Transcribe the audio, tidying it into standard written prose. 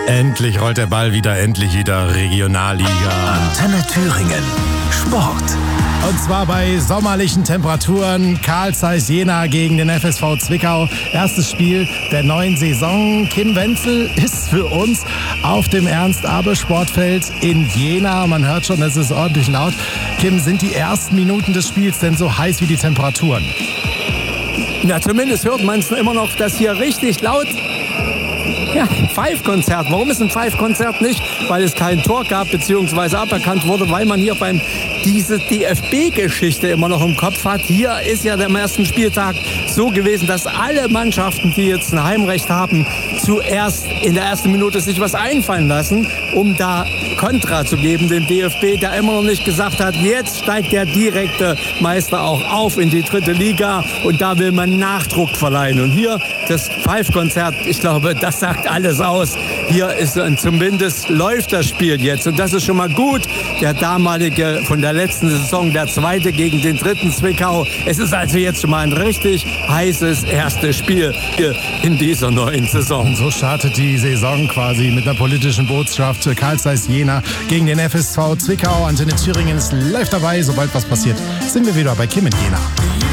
Endlich rollt der Ball wieder, endlich wieder Regionalliga. Antenne Thüringen. Sport. Und zwar bei sommerlichen Temperaturen. Carl Zeiss Jena gegen den FSV Zwickau. Erstes Spiel der neuen Saison. Kim Wenzel ist für uns auf dem Ernst-Abbe-Sportfeld in Jena. Man hört schon, es ist ordentlich laut. Kim, sind die ersten Minuten des Spiels denn so heiß wie die Temperaturen? Ja, zumindest hört man es immer noch, dass hier richtig laut... Ja, Pfeifkonzert. Warum ist ein Pfeifkonzert nicht? Weil es kein Tor gab, beziehungsweise aberkannt wurde, weil man hier diese DFB-Geschichte immer noch im Kopf hat. Hier ist ja am ersten Spieltag so gewesen, dass alle Mannschaften, die jetzt ein Heimrecht haben, zuerst in der ersten Minute sich was einfallen lassen, um da Kontra zu geben, dem DFB, der immer noch nicht gesagt hat, jetzt steigt der direkte Meister auch auf in die 3. Liga und da will man Nachdruck verleihen. Und hier das Pfeifkonzert, ich glaube, das sagt alles aus. Hier ist zumindest läuft das Spiel jetzt und das ist schon mal gut. Der damalige von der letzten Saison, der 2. gegen den 3. Zwickau. Es ist also jetzt schon mal ein richtig heißes erstes Spiel hier in dieser neuen Saison. Und so startet die Saison quasi mit einer politischen Botschaft. Carl Zeiss Jena gegen den FSV Zwickau. Antenne Thüringen ist live dabei. Sobald was passiert, sind wir wieder bei Kim in Jena.